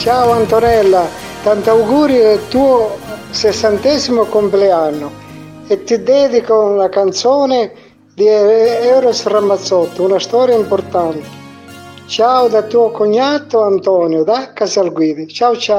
Ciao Antonella, tanti auguri del tuo 60° compleanno e ti dedico la canzone di Eros Ramazzotti, una storia importante. Ciao da tuo cognato Antonio da Casalguidi. Ciao ciao.